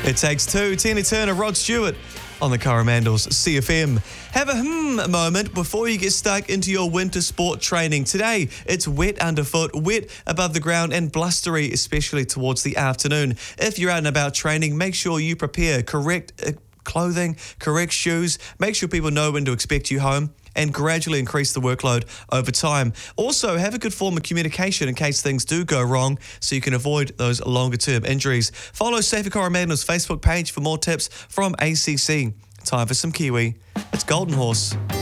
It takes two. Tina Turner, Rod Stewart on the Coromandels CFM. Have a moment before you get stuck into your winter sport training. Today, it's wet underfoot, wet above the ground and blustery, especially towards the afternoon. If you're out and about training, make sure you prepare correct clothing, correct shoes. Make sure people know when to expect you home and gradually increase the workload over time. Also, have a good form of communication in case things do go wrong so you can avoid those longer-term injuries. Follow Safer Coromandels Facebook page for more tips from ACC. Time for some Kiwi. It's Golden Horse.